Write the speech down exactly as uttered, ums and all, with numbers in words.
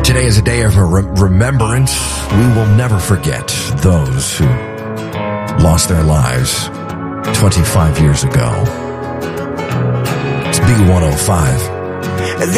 Today is a day of re- remembrance. We will never forget those who lost their lives twenty-five years ago. It's B one oh five.